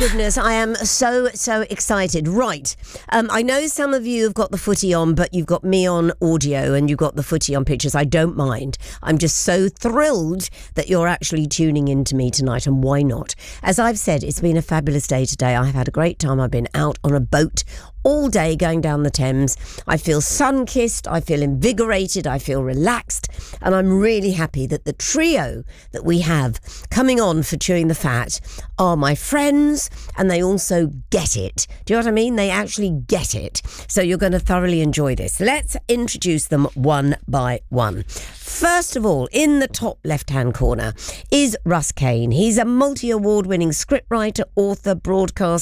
goodness, I am so excited. Right. I know some of you have got the footy on, but you've got me on audio and you've got the footy on pictures. I don't mind. I'm just so thrilled that you're actually tuning in to me tonight, and why not? As I've said, it's been a fabulous day today. I've had a great time. I've been out on a boat all day going down the Thames. I feel sun-kissed, I feel invigorated, I feel relaxed, and I'm really happy that the trio that we have coming on for Chewing the Fat are my friends, and they also get it. Do you know what I mean? They actually get it. So you're going to thoroughly enjoy this. Let's introduce them one by one. First of all, in the top left-hand corner is Russ Kane. He's a multi-award winning scriptwriter, author, broadcaster,